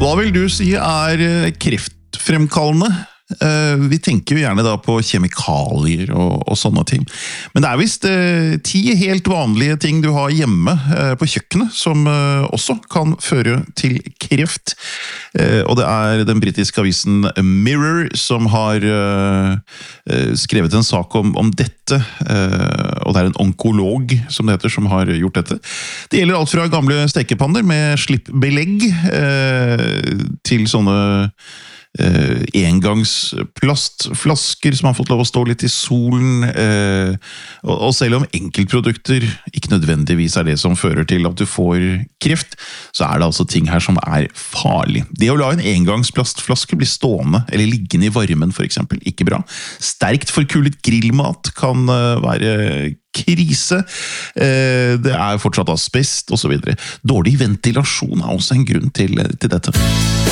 Hva vil du si kreftfremkallende? Vi tenker jo gjerne da på kjemikalier og sånne ting. Men det visst 10 helt vanlige ting du har hjemme på kjøkkenet som også kan føre til kreft. Og det den britiske avisen Mirror som har skrevet en sak om dette. Og det en onkolog som det heter som har gjort dette. Det gjelder alt fra gamle stekepanner med slippbelegg til sånne engangsplastflasker som har fått lov å stå litt i solen, og selv om enkeltprodukter ikke nødvendigvis det som fører til at du får kreft, så det altså ting her som farlig. Det å la en engangsplastflaske bli stående eller liggende i varmen for eksempel, ikke bra. Sterkt forkulet grillmat kan være krise, det fortsatt asbest og så videre. Dårlig ventilasjon også en grunn til dette.